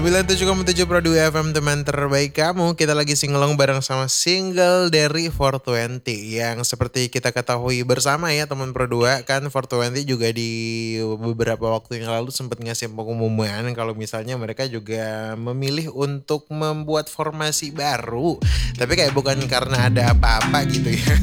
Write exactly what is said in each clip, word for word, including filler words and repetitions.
sembilan puluh tujuh koma tujuh Pro dua F M teman terbaik kamu. Kita lagi singelong bareng sama single dari four twenty yang seperti kita ketahui bersama ya teman Pro dua. Kan four twenty juga di beberapa waktu yang lalu sempat ngasih pengumuman kalau misalnya mereka juga memilih untuk membuat formasi baru. Tapi kayak bukan karena ada apa-apa gitu ya.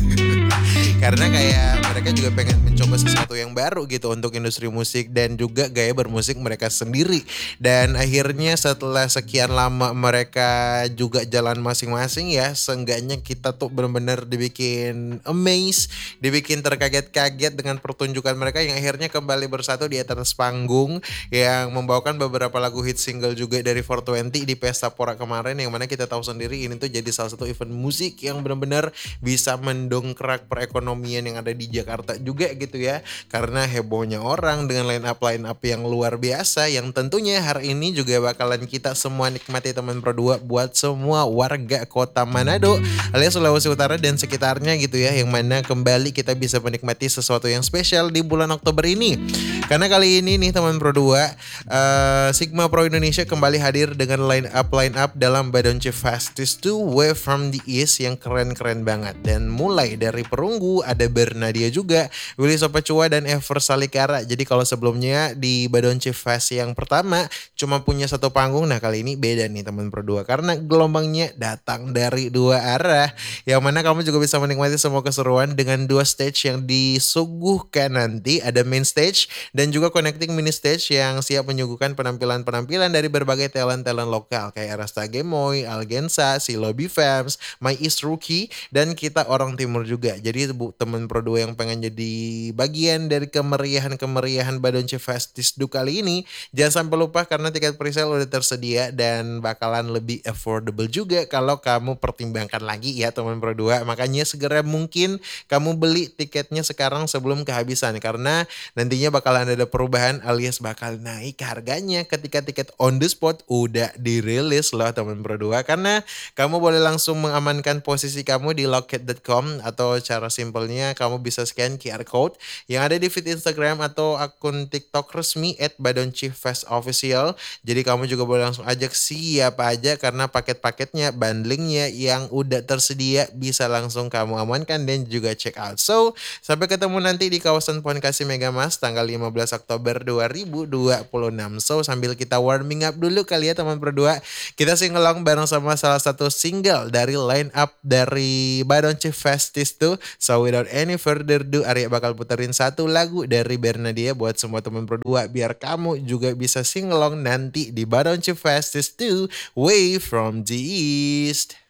Karena kayak mereka juga pengen mencoba sesuatu yang baru gitu untuk industri musik dan juga gaya bermusik mereka sendiri. Dan akhirnya setelah sekian lama mereka juga jalan masing-masing ya, seenggaknya kita tuh benar-benar dibikin amazed, dibikin terkaget-kaget dengan pertunjukan mereka yang akhirnya kembali bersatu di atas panggung yang membawakan beberapa lagu hit single juga dari four twenty di Pesta Pora kemarin, yang mana kita tahu sendiri ini tuh jadi salah satu event musik yang benar-benar bisa mendongkrak perekonomian yang ada di Jakarta juga gitu ya, karena hebohnya orang dengan line up line up yang luar biasa yang tentunya hari ini juga bakalan kita semua nikmati teman Pro dua buat semua warga kota Manado alias Sulawesi Utara dan sekitarnya gitu ya, yang mana kembali kita bisa menikmati sesuatu yang spesial di bulan Oktober ini. Karena kali ini nih teman Pro dua, uh, Sigma Pro Indonesia kembali hadir dengan line up line up dalam Badonce Festis two Wave from the East yang keren-keren banget. Dan mulai dari perunggu ada Bernadia juga, Willy Sopacua dan Ever Salikara. Jadi kalau sebelumnya di Badonce Fest yang pertama cuma punya satu panggung, nah kali ini beda nih teman Pro dua karena gelombangnya datang dari dua arah, yang mana kamu juga bisa menikmati semua keseruan dengan dua stage yang disuguhkan nanti. Ada main stage dan juga connecting mini stage yang siap menyuguhkan penampilan-penampilan dari berbagai talent-talent lokal kayak Rasta Gemoy, Algensa, si Lobby Fams, My East Rookie, dan kita orang timur juga. Jadi bu, temen Pro dua yang pengen jadi bagian dari kemeriahan-kemeriahan Badonce Festis dua kali ini, jangan sampai lupa karena tiket presale udah tersedia dan bakalan lebih affordable juga kalau kamu pertimbangkan lagi ya teman Pro dua. Makanya segera mungkin kamu beli tiketnya sekarang sebelum kehabisan, karena nantinya bakalan ada perubahan alias bakal naik harganya ketika tiket on the spot udah dirilis loh teman Pro dua. Karena kamu boleh langsung mengamankan posisi kamu di loket dot com atau cara simpelnya kamu bisa scan Q R code yang ada di feed Instagram atau akun TikTok resmi at Badonce Fest Official. Jadi kamu juga boleh langsung ajak siapa aja karena paket-paketnya, bundlingnya yang udah tersedia bisa langsung kamu amankan dan juga check out. So, sampai ketemu nanti di kawasan Pohon Kasih Megamas tanggal lima belas Oktober dua ribu dua puluh enam. So, sambil kita warming up dulu kali ya teman Pro dua, kita singelong bareng sama salah satu single dari line up dari Badonce Festis tuh. So, without any further ado, Arya bakal puterin satu lagu dari Bernadia buat semua teman Pro dua biar kamu juga bisa singelong nanti di Badonce Festis two Way from the East.